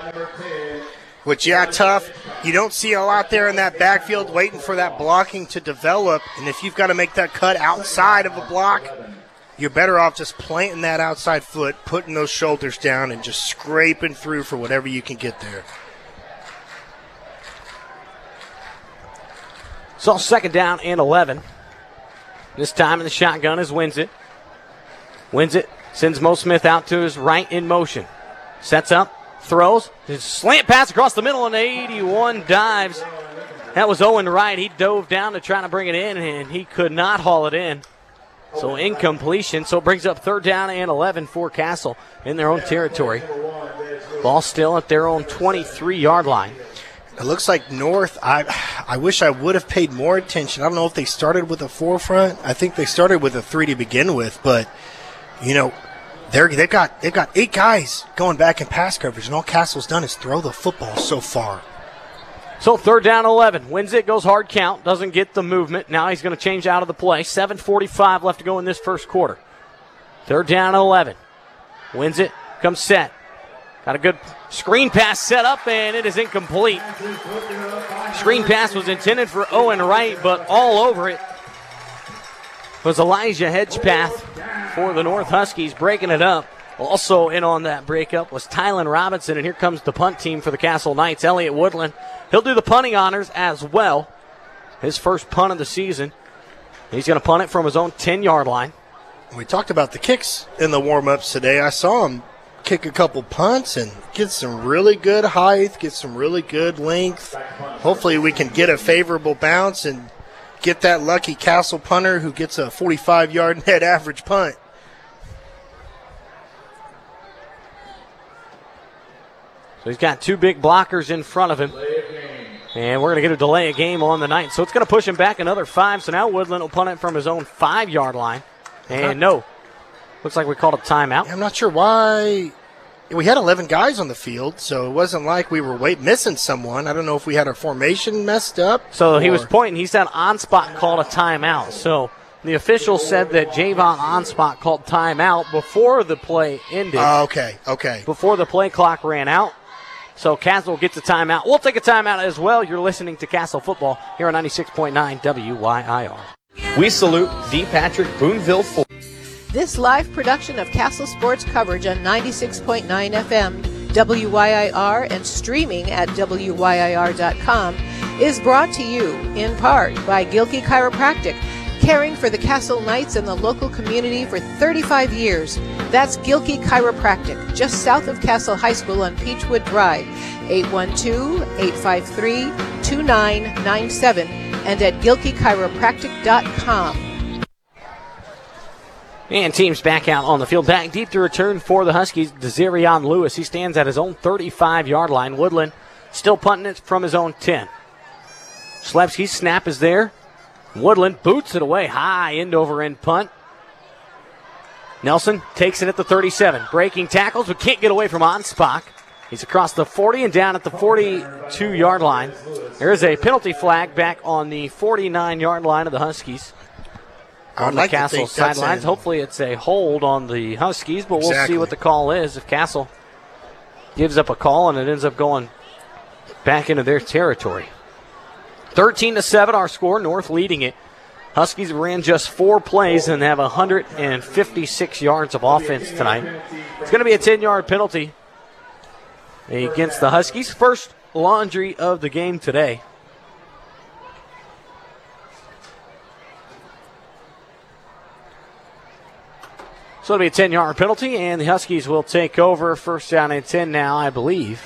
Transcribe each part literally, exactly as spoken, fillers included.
Which, yeah, tough. You don't see a lot there in that backfield waiting for that blocking to develop. And if you've got to make that cut outside of a block, you're better off just planting that outside foot, putting those shoulders down, and just scraping through for whatever you can get there. So second down and eleven. This time in the shotgun is Winsit. Winsit sends Mo Smith out to his right in motion. Sets up, throws, his slant pass across the middle, and eighty-one dives. That was Owen Wright. He dove down to try to bring it in, and he could not haul it in. So incompletion. So it brings up third down and eleven for Castle in their own territory. Ball still at their own twenty-three-yard line. It looks like North, I I wish I would have paid more attention. I don't know if they started with a four front. I think they started with a three to begin with, but, you know, they're, they've got they've got eight guys going back in pass coverage, and all Castle's done is throw the football so far. So third down, eleven. Wins it, goes hard count, doesn't get the movement. Now he's going to change out of the play. seven forty-five left to go in this first quarter. Third down, eleven. Wins it, comes set. Got a good screen pass set up, and it is incomplete. Screen pass was intended for Owen Wright, but all over it was Elijah Hedgepath for the North Huskies, breaking it up. Also in on that breakup was Tylen Robinson, and here comes the punt team for the Castle Knights, Elliott Woodland. He'll do the punting honors as well. His first punt of the season. He's going to punt it from his own ten-yard line. We talked about the kicks in the warm-ups today. I saw him kick a couple punts and get some really good height, get some really good length. Hopefully we can get a favorable bounce and get that lucky Castle punter who gets a forty-five-yard net average punt. So he's got two big blockers in front of him. And we're going to get a delay of game on the night. So it's going to push him back another five. So now Woodland will punt it from his own five-yard line. And no. Looks like we called a timeout. I'm not sure why. We had eleven guys on the field, so it wasn't like we were wait, missing someone. I don't know if we had our formation messed up. So or... he was pointing. He said On-Spot called a timeout. So the official said that Javon On-Spot called timeout before the play ended. Oh, okay, okay. Before the play clock ran out. So Castle gets a timeout. We'll take a timeout as well. You're listening to Castle Football here on ninety-six point nine W Y I R. We salute D. Patrick Boonville Ford. This live production of Castle Sports coverage on ninety-six point nine F M, W Y I R, and streaming at W Y I R dot com is brought to you in part by Gilkey Chiropractic, caring for the Castle Knights and the local community for thirty-five years. That's Gilkey Chiropractic, just south of Castle High School on Peachwood Drive, eight one two, eight five three, two nine nine seven, and at Gilkey Chiropractic dot com. And teams back out on the field. Back deep to return for the Huskies, Desirion Lewis. He stands at his own thirty-five-yard line. Woodland still punting it from his own ten. Slepsky's snap is there. Woodland boots it away. High end-over-end punt. Nelson takes it at the thirty-seven. Breaking tackles, but can't get away from Onspach. He's across the forty and down at the forty-two-yard line. There is a penalty flag back on the forty-nine-yard line of the Huskies. On the like Castle sidelines. Hopefully it's a hold on the Huskies, but we'll exactly. see what the call is. If Castle gives up a call and it ends up going back into their territory. thirteen to seven our score, North leading it. Huskies ran just four plays and have one hundred fifty-six yards of offense tonight. It's going to be a ten-yard penalty against the Huskies. First laundry of the game today. So it'll be a ten-yard penalty, and the Huskies will take over. First down and ten now, I believe.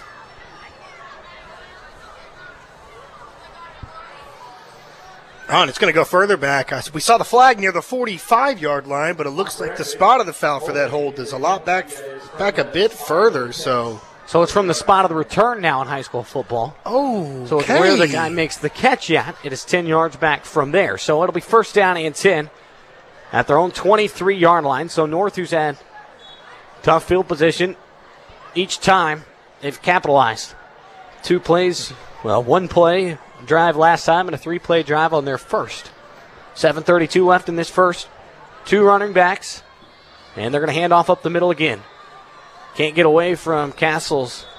Oh, and it's going to go further back. We saw the flag near the forty-five-yard line, but it looks like the spot of the foul for that hold is a lot back back a bit further. So so it's from the spot of the return now in high school football. Oh, So it's where the guy makes the catch at. It is ten yards back from there. So it'll be first down and ten at their own twenty-three-yard line. So North, who's had tough field position each time, they've capitalized. Two plays, well, one play drive last time and a three-play drive on their first. seven thirty-two left in this first. Two running backs, and they're going to hand off up the middle again. Can't get away from Castle's